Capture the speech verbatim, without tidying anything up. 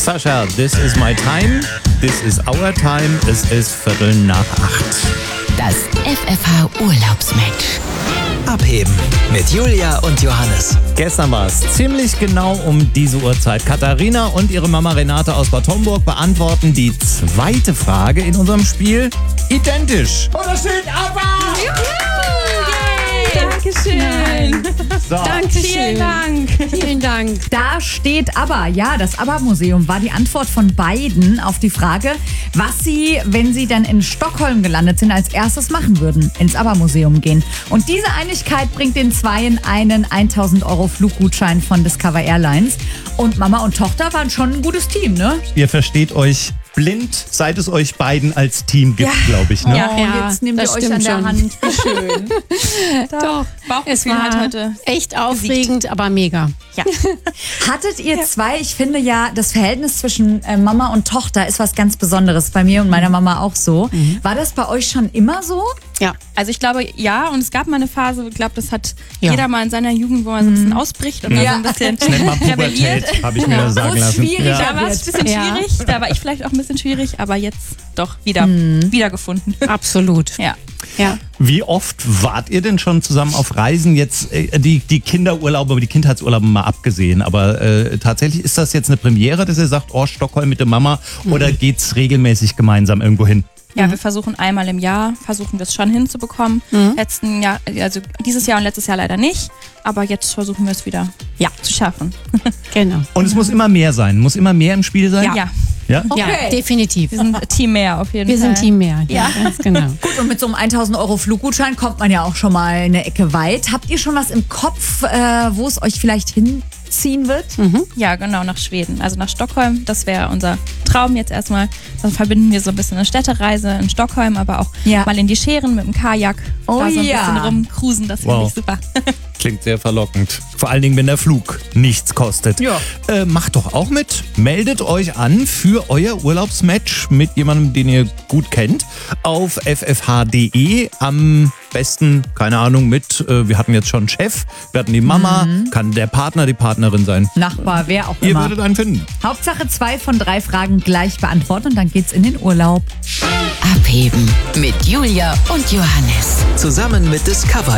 Sascha, this is my time, this is our time, es ist Viertel nach acht. Das F F H Urlaubsmatch. Abheben mit Julia und Johannes. Gestern war es ziemlich genau um diese Uhrzeit. Katharina und ihre Mama Renate aus Bad Homburg beantworten die zweite Frage in unserem Spiel identisch. Und es steht aber! Dankeschön. So. Danke, vielen Dank. Vielen Dank. Da steht aber, ja, das ABBA-Museum war die Antwort von beiden auf die Frage, was sie, wenn sie dann in Stockholm gelandet sind, als erstes machen würden, ins ABBA-Museum gehen. Und diese Einigkeit bringt den Zweien einen tausend Euro Fluggutschein von Discover Airlines. Und Mama und Tochter waren schon ein gutes Team, ne? Ihr versteht euch blind, seit es euch beiden als Team gibt, Ja. glaube ich. Ne? Ja, oh, Ja, jetzt nehmt ihr das euch an stimmt der schon. Hand. Wie schön. Doch, es Bauchgefühl war hat heute echt aufregend, aber mega. Hattet ihr zwei, ich finde ja, das Verhältnis zwischen äh, Mama und Tochter ist was ganz Besonderes. Bei mir und meiner Mama auch so. Mhm. War das bei euch schon immer so? Ja, Also ich glaube, ja, und es gab mal eine Phase, ich glaube, das hat Ja. jeder mal in seiner Jugend, wo man so ein bisschen ausbricht und Ja. dann so ein bisschen Das nennt man rebelliert. Pubertät, habe ich mir Ja. sagen Wo es lassen. schwieriger Da war es ein bisschen Ja. schwierig, da war ich vielleicht auch ein bisschen schwierig, aber jetzt doch wieder wiedergefunden. absolut. Ja. Ja. Wie oft wart ihr denn schon zusammen auf Reisen? Jetzt äh, die, die Kinderurlaube, die Kindheitsurlaube mal abgesehen. Aber äh, tatsächlich ist das jetzt eine Premiere, dass ihr sagt, oh, Stockholm mit der Mama, oder geht's regelmäßig gemeinsam irgendwo hin? Ja, wir versuchen einmal im Jahr, versuchen wir es schon hinzubekommen. Letzten Jahr, also dieses Jahr und letztes Jahr leider nicht, aber jetzt versuchen wir es wieder Ja. zu schaffen. Genau. Und es muss immer mehr sein. Muss immer mehr im Spiel sein? Ja, Ja? Ja, Okay. definitiv. wir sind Team mehr auf jeden Wir Fall. sind Team mehr. Ja, ganz genau. Gut, und mit so einem tausend Euro Fluggutschein kommt man ja auch schon mal eine Ecke weit. Habt ihr schon was im Kopf, äh, wo es euch vielleicht hinziehen wird? Ja, genau, nach Schweden. Also nach Stockholm, das wäre unser Traum jetzt erstmal. Dann verbinden wir so ein bisschen eine Städtereise in Stockholm, aber auch Ja. mal in die Scheren mit dem Kajak. Oh da so ein ja. bisschen rumcruisen, das finde Wow. ich super. Klingt sehr verlockend. Vor allen Dingen, wenn der Flug nichts kostet. Ja. Äh, macht doch auch mit. Meldet euch an für euer Urlaubsmatch mit jemandem, den ihr gut kennt, auf f f h punkt d e. Am besten, keine Ahnung, mit, äh, wir hatten jetzt schon einen Chef, wir hatten die Mama, kann der Partner, die Partnerin sein. Nachbar, wer auch Ihr immer. würdet einen finden. Hauptsache zwei von drei Fragen gleich beantworten und dann geht's in den Urlaub. Abheben mit Julia und Johannes. Zusammen mit Discover